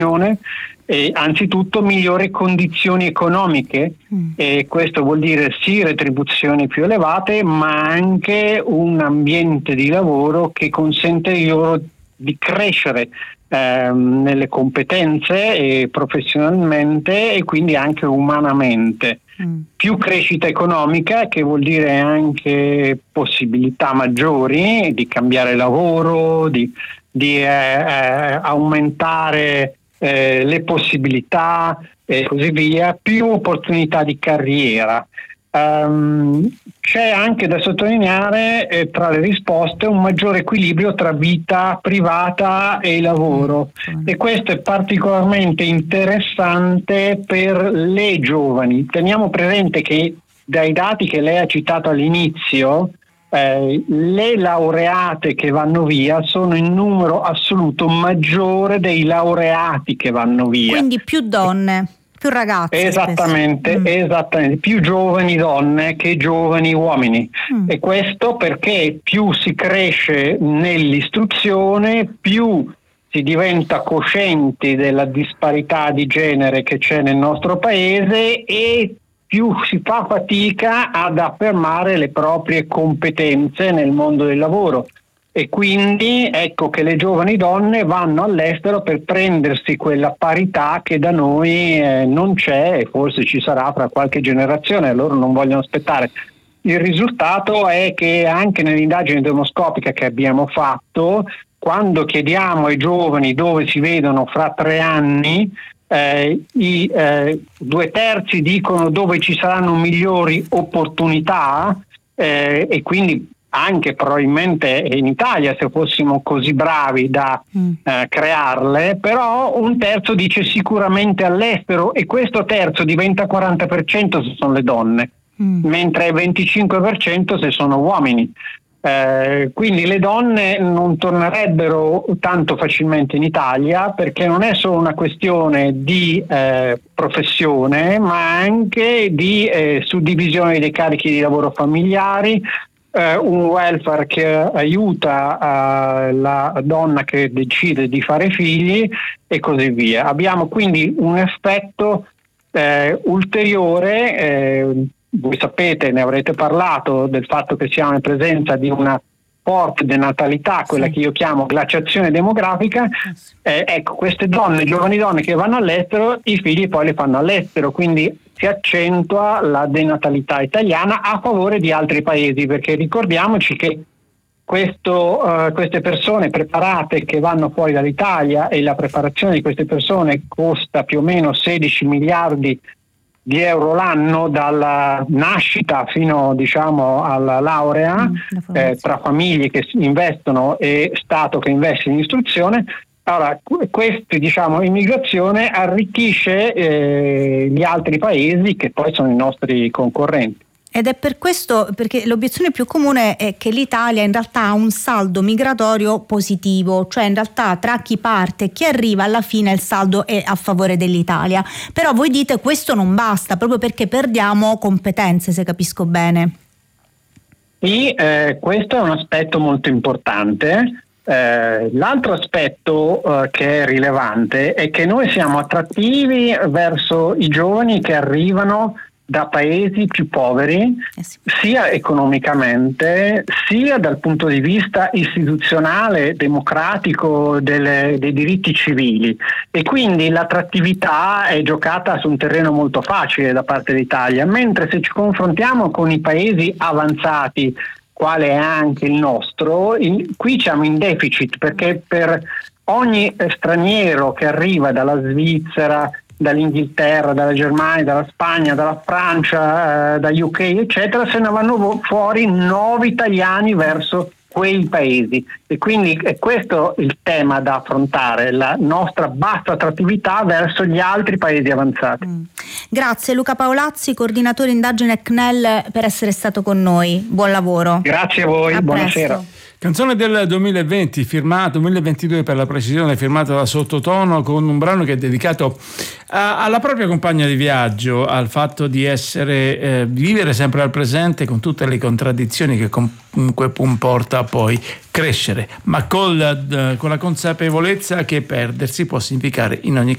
anzitutto migliori condizioni economiche, e questo vuol dire sì retribuzioni più elevate, ma anche un ambiente di lavoro che consente loro di crescere nelle competenze e professionalmente e quindi anche umanamente. Più crescita economica, che vuol dire anche possibilità maggiori di cambiare lavoro, di aumentare le possibilità e così via, più opportunità di carriera. C'è anche da sottolineare tra le risposte un maggiore equilibrio tra vita privata e lavoro, e questo è particolarmente interessante per le giovani. Teniamo presente che dai dati che lei ha citato all'inizio, le laureate che vanno via sono in numero assoluto maggiore dei laureati che vanno via. Quindi più donne, più ragazze. Esattamente, più giovani donne che giovani uomini. E questo perché più si cresce nell'istruzione, più si diventa coscienti della disparità di genere che c'è nel nostro paese e più si fa fatica ad affermare le proprie competenze nel mondo del lavoro. E quindi ecco che le giovani donne vanno all'estero per prendersi quella parità che da noi non c'è e forse ci sarà fra qualche generazione, loro non vogliono aspettare. Il risultato è che anche nell'indagine demoscopica che abbiamo fatto, quando chiediamo ai giovani dove si vedono fra 3 anni, i 2/3 dicono dove ci saranno migliori opportunità, e quindi anche probabilmente in Italia se fossimo così bravi da crearle, però 1/3 dice sicuramente all'estero, e questo terzo diventa 40% se sono le donne, mentre è 25% se sono uomini. Quindi le donne non tornerebbero tanto facilmente in Italia, perché non è solo una questione di professione, ma anche di suddivisione dei carichi di lavoro familiari, un welfare che aiuta la donna che decide di fare figli e così via. Abbiamo quindi un effetto ulteriore. Voi sapete, ne avrete parlato, del fatto che siamo in presenza di una forte denatalità, quella che io chiamo glaciazione demografica. Ecco, queste donne, giovani donne che vanno all'estero, i figli poi li fanno all'estero, quindi si accentua la denatalità italiana a favore di altri paesi, perché ricordiamoci che queste persone preparate che vanno fuori dall'Italia, e la preparazione di queste persone costa più o meno 16 miliardi di euro l'anno, dalla nascita fino alla laurea, tra famiglie che investono e Stato che investe in istruzione. Allora, immigrazione arricchisce gli altri paesi che poi sono i nostri concorrenti. Ed è per questo, perché l'obiezione più comune è che l'Italia in realtà ha un saldo migratorio positivo, cioè in realtà tra chi parte e chi arriva alla fine il saldo è a favore dell'Italia. Però voi dite questo non basta, proprio perché perdiamo competenze, se capisco bene. Sì, questo è un aspetto molto importante. L'altro aspetto che è rilevante è che noi siamo attrattivi verso i giovani che arrivano da paesi più poveri, sia economicamente sia dal punto di vista istituzionale, democratico, dei diritti civili, e quindi l'attrattività è giocata su un terreno molto facile da parte dell'Italia, mentre se ci confrontiamo con i paesi avanzati, quale è anche il nostro, qui siamo in deficit, perché per ogni straniero che arriva dalla Svizzera, dall'Inghilterra, dalla Germania, dalla Spagna, dalla Francia, da UK, eccetera, se ne vanno fuori 9 italiani verso quei paesi, e quindi è questo il tema da affrontare, la nostra bassa attrattività verso gli altri paesi avanzati. Grazie Luca Paolazzi, coordinatore indagine CNEL, per essere stato con noi. Buon lavoro. Grazie a voi, buonasera. Presto. Canzone del 2020, 2022 per la precisione, firmata da Sottotono, con un brano che è dedicato alla propria compagna di viaggio, al fatto di essere, vivere sempre al presente con tutte le contraddizioni che comunque comporta poi crescere, ma con la consapevolezza che perdersi può significare in ogni caso